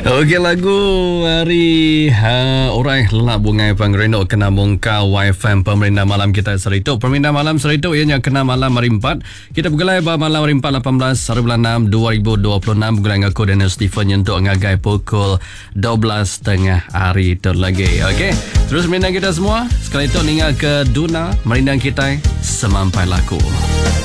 Okey, lagu hari orang lelak bungai pangreno kena bongkar YFM pemerintah malam kita serituk. Pemerintah malam serituk ianya kena malam hari 4. Kita bergelai malam hari 4 18 hari bulan 6 2026 bergelai dengan aku Daniel Stephen untuk ngagai pukul 12.30 hari tu lagi. Okey. Terus merindang kita semua. Sekali itu ningal ke Duna merindang kita semampai laku.